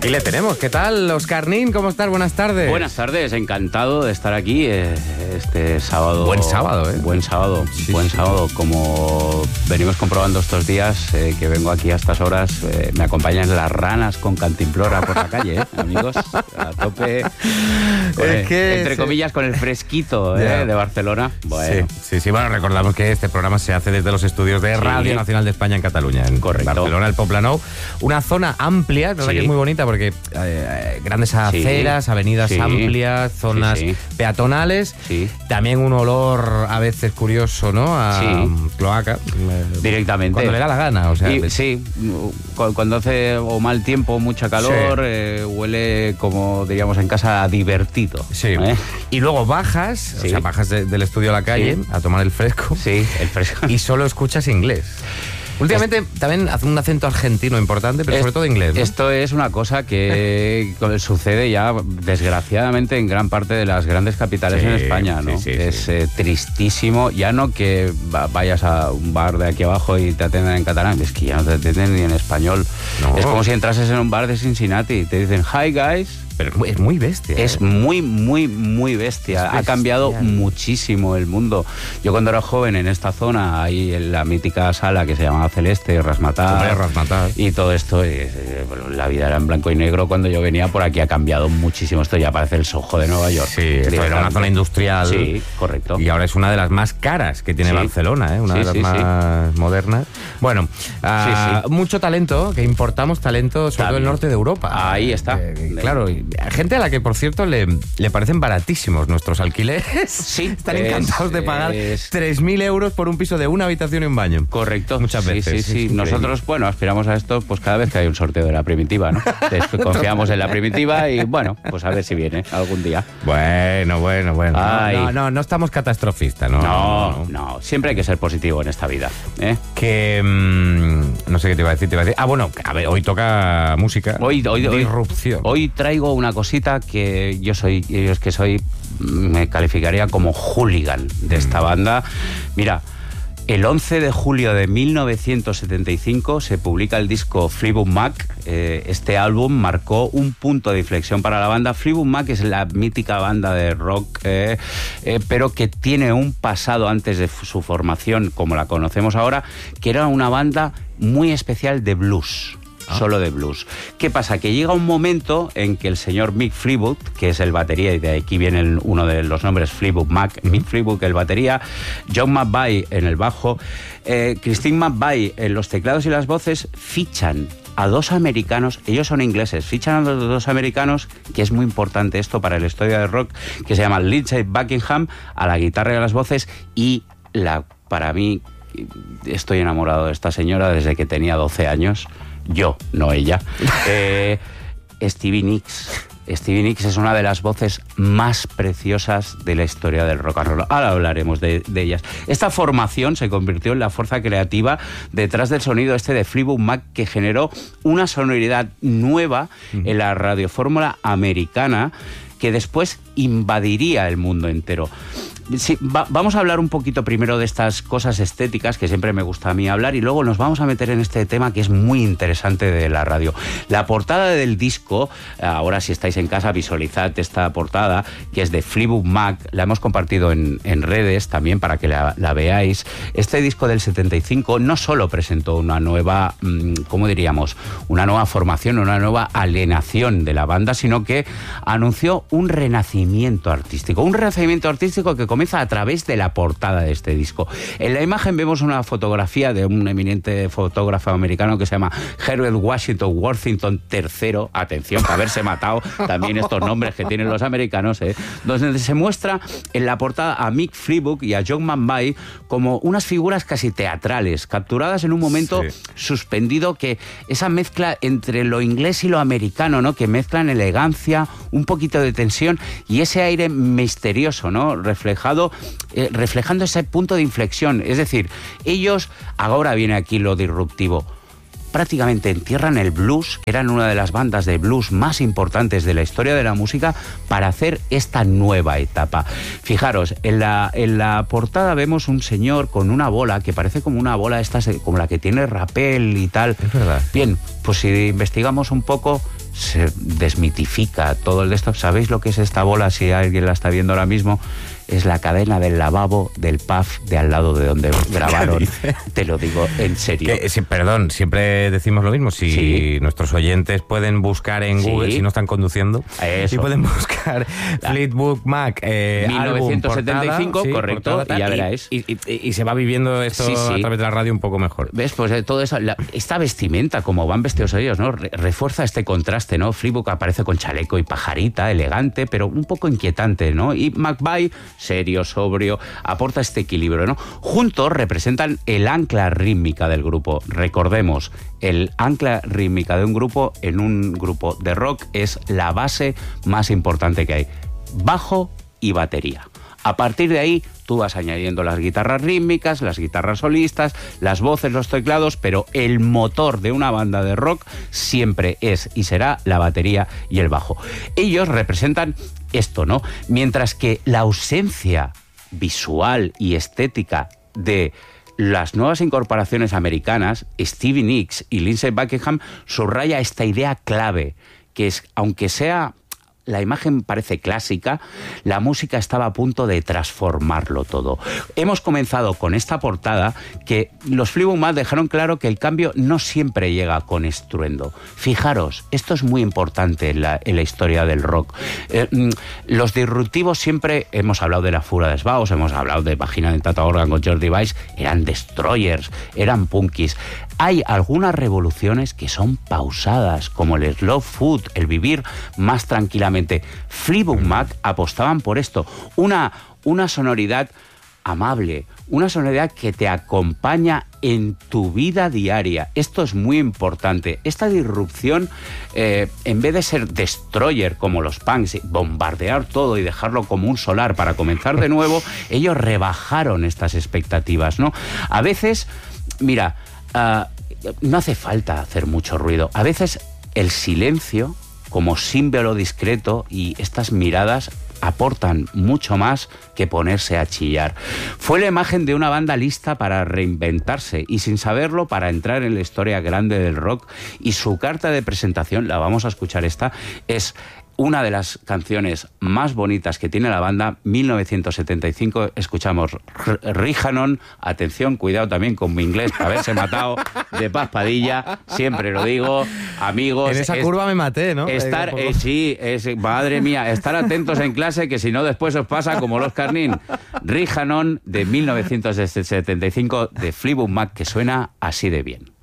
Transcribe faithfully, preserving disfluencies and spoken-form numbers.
Aquí le tenemos. ¿Qué tal, Óscar Nin? ¿Cómo estás? Buenas tardes. Buenas tardes, encantado de estar aquí eh, este sábado. Buen sábado, ¿eh? Buen sábado, sí, buen sí. sábado. Como venimos comprobando estos días eh, que vengo aquí a estas horas, eh, me acompañan las ranas con cantimplora por la calle, ¿eh? Amigos, a tope. Con Es el- que entre se- comillas, con el fresquito eh, Ya. de Barcelona. Bueno, Sí, sí, sí. Bueno, recordamos que este programa se hace desde los estudios de Sí. Radio Nacional de España en Cataluña, en Correcto. Barcelona, el Poblenou. Una zona amplia, la verdad Sí. que es muy bonita porque eh, grandes aceras, avenidas Sí. amplias, zonas Sí, sí. peatonales. Sí. También un olor a veces curioso, ¿no? A Sí. um, cloaca. Eh, Directamente. Cuando le da la gana, o sea. Y- sí, cu- cuando hace o mal tiempo, mucha calor, Sí. eh, huele, como diríamos en casa, a divertido. Sí. ¿eh? Y luego bajas, Sí. o sea, bajas de- del estudio a la calle Sí. a tomar el fresco. Sí, el fresco. Y solo escuchas inglés. Últimamente también hace un acento argentino importante, pero Es- sobre todo inglés, ¿no? Esto es una cosa que sucede ya, desgraciadamente, en gran parte de las grandes capitales Sí, en España, ¿no? sí, sí, es sí. eh, tristísimo, ya no que va- vayas a un bar de aquí abajo y te atiendan en catalán, es que ya no te atienden ni en español. No. Es como si entrases en un bar de Cincinnati y te dicen, hi guys. Pero es muy, es muy bestia. Es ¿eh? muy, muy, muy bestia. Es Ha cambiado bestial. muchísimo el mundo. Yo cuando era joven en esta zona, ahí en la mítica sala que se llamaba Celeste, Rasmatar, Hombre, Razmataz. y todo esto, eh, eh, bueno, la vida era en blanco y negro cuando yo venía por aquí, ha cambiado muchísimo. Esto ya parece el Soho de Nueva York. Sí, esto era una zona industrial. Sí, correcto. Y ahora es una de las más caras que tiene Sí. Barcelona, ¿eh? Una Sí, de las sí, más modernas. Bueno, ah, Sí, sí. mucho talento, que importamos talento, sobre todo del También. norte de Europa. Ahí está. Eh, claro, y gente a la que, por cierto, le, le parecen baratísimos nuestros alquileres. Sí, Están es- encantados de pagar es- tres mil euros por un piso de una habitación y un baño. Correcto. Muchas Sí, veces. Sí, es sí. increíble. Nosotros, bueno, aspiramos a esto pues cada vez que hay un sorteo de la primitiva, ¿no? Entonces, confiamos en la primitiva y, bueno, pues a ver si viene algún día. Bueno, bueno, bueno. No, Ay. No, no, no estamos catastrofistas, ¿no? No, no, siempre hay que ser positivo en esta vida, ¿eh? Que mm, no sé qué te iba a decir, te iba a decir. Ah, bueno, a ver, hoy toca música. Hoy, hoy, hoy- Disrupción. Hoy traigo una cosita que yo soy, yo es que soy, me calificaría como hooligan de esta banda. Mira, el once de julio de mil novecientos setenta y cinco se publica el disco Fleetwood Mac. Eh, este álbum marcó un punto de inflexión para la banda. Fleetwood Mac es la mítica banda de rock, eh, eh, pero que tiene un pasado antes de su formación, como la conocemos ahora, que era una banda muy especial de blues. Ah. Solo de blues. ¿Qué pasa? Que llega un momento en que el señor Mick Fleetwood, que es el batería, y de aquí viene el- uno de los nombres Fleetwood Mac, uh-huh. Mick Fleetwood, el batería, John McVie en el bajo, eh, Christine McVie en los teclados y las voces, fichan a dos americanos, ellos son ingleses, fichan a los dos americanos, que es muy importante esto para la historia del rock, que se llaman Lindsey Buckingham, a la guitarra y a las voces, y la, para mí, estoy enamorado de esta señora desde que tenía doce años. Yo, no ella. Eh, Stevie Nicks. Stevie Nicks es una de las voces más preciosas de la historia del rock and roll. Ahora hablaremos de, de ellas. Esta formación se convirtió en la fuerza creativa detrás del sonido este de Fleetwood Mac, que generó una sonoridad nueva en la radiofórmula americana que después invadiría el mundo entero. Sí, va, vamos a hablar un poquito primero de estas cosas estéticas que siempre me gusta a mí hablar, y luego nos vamos a meter en este tema que es muy interesante de la radio. La portada del disco, ahora si estáis en casa visualizad esta portada, que es de Fleetwood Mac, la hemos compartido en, en redes también para que la, la veáis. Este disco del setenta y cinco no solo presentó una nueva, ¿cómo diríamos? Una nueva formación, una nueva alienación de la banda, sino que anunció un renacimiento artístico, un renacimiento artístico que comienza a través de la portada de este disco. En la imagen vemos una fotografía de un eminente fotógrafo americano que se llama Herbert Washington Worthington tercero, atención, para haberse matado también estos nombres que tienen los americanos, ¿eh? Donde se muestra en la portada a Mick Fleetwood y a John McVie como unas figuras casi teatrales, capturadas en un momento sí. suspendido, que esa mezcla entre lo inglés y lo americano, ¿no? Que mezclan elegancia, un poquito de tensión y ese aire misterioso, ¿no? Reflejado Eh, reflejando ese punto de inflexión. Es decir, ellos, ahora viene aquí lo disruptivo, prácticamente entierran el blues, que eran una de las bandas de blues más importantes de la historia de la música, para hacer esta nueva etapa. Fijaros, en la, en la portada vemos un señor con una bola que parece como una bola esta, como la que tiene Rappel y tal. Es verdad. Bien, pues si investigamos un poco, se desmitifica todo el de esto. ¿Sabéis lo que es esta bola? Si alguien la está viendo ahora mismo, es la cadena del lavabo del pub de al lado de donde grabaron. Te lo digo en serio. Que, sí, perdón, siempre decimos lo mismo. Si sí. nuestros oyentes pueden buscar en sí. Google, si no están conduciendo, si pueden buscar la. Fleetwood Mac eh, mil novecientos setenta y cinco, álbum, portada, correcto, sí, y ya veráis. Y, y, y, y se va viviendo esto sí, sí. a través de la radio un poco mejor. ¿Ves? Pues eh, todo eso, la, esta vestimenta, como van vestidos ellos, ¿no? Re, refuerza este contraste, ¿no? Fleetwood aparece con chaleco y pajarita, elegante, pero un poco inquietante, ¿no? Y McVie, serio, sobrio, aporta este equilibrio, ¿no? Juntos representan el ancla rítmica del grupo. Recordemos, el ancla rítmica de un grupo en un grupo de rock es la base más importante que hay. Bajo y batería. A partir de ahí, tú vas añadiendo las guitarras rítmicas, las guitarras solistas, las voces, los teclados, pero el motor de una banda de rock siempre es y será la batería y el bajo. Ellos representan esto, ¿no? Mientras que la ausencia visual y estética de las nuevas incorporaciones americanas, Stevie Nicks y Lindsey Buckingham, subraya esta idea clave, que es, aunque sea... la imagen parece clásica, la música estaba a punto de transformarlo todo. Hemos comenzado con esta portada que los Fleetwood Mac dejaron claro que el cambio no siempre llega con estruendo. Fijaros, esto es muy importante en la, en la historia del rock. Eh, los disruptivos siempre, hemos hablado de la Fura de Sbaus, hemos hablado de Vagina Dentata Organ con Jordi Weiss, eran destroyers, eran punkis. Hay algunas revoluciones que son pausadas, como el slow food, el vivir más tranquilamente. Fleetwood Mac apostaban por esto, una, una sonoridad amable, una sonoridad que te acompaña en tu vida diaria. Esto es muy importante. Esta disrupción, eh, en vez de ser destroyer como los punks, bombardear todo y dejarlo como un solar para comenzar de nuevo, ellos rebajaron estas expectativas, ¿no? A veces, mira... Uh, no hace falta hacer mucho ruido. A veces el silencio, como símbolo discreto, y estas miradas aportan mucho más que ponerse a chillar. Fue la imagen de una banda lista para reinventarse y, sin saberlo, para entrar en la historia grande del rock. Y su carta de presentación, la vamos a escuchar esta, es... una de las canciones más bonitas que tiene la banda, mil novecientos setenta y cinco, escuchamos Rihannon, atención, cuidado también con mi inglés, para haberse matado de Paz Padilla, siempre lo digo, amigos. En esa es, curva me maté, ¿no? Estar, eh, sí, es, madre mía, estar atentos en clase, que si no después os pasa como los Carnín. Rihannon, de mil novecientos setenta y cinco, de Fleetwood Mac, que suena así de bien.